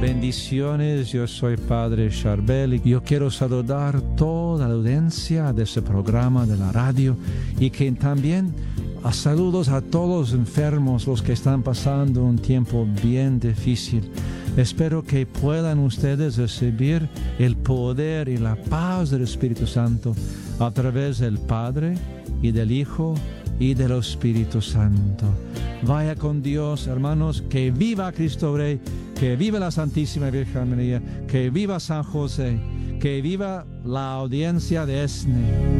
Bendiciones, yo soy Padre Charbel y yo quiero saludar toda la audiencia de ese programa de la radio y que también saludos a todos los enfermos, los que están pasando un tiempo bien difícil. Espero que puedan ustedes recibir el poder y la paz del Espíritu Santo a través del Padre y del Hijo y del Espíritu Santo. Vaya con Dios, hermanos, que viva Cristo Rey, que viva la Santísima Virgen María, que viva San José, que viva la audiencia de ESNE.